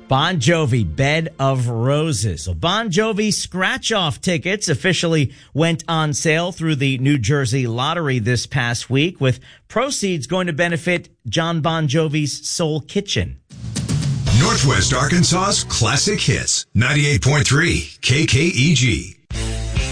Bon Jovi, Bed of Roses. So Bon Jovi scratch-off tickets officially went on sale through the New Jersey Lottery this past week, with proceeds going to benefit John Bon Jovi's Soul Kitchen. Northwest Arkansas's classic hits, 98.3 KKEG.